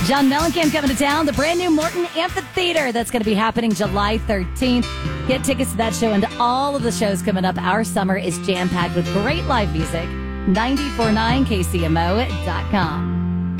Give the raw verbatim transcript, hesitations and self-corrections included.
John Mellencamp coming to town, the brand new Morton Amphitheater. That's going to be happening July thirteenth. Get tickets to that show and all of the shows coming up. Our summer is jam-packed with great live music. nine four nine K C M O dot com.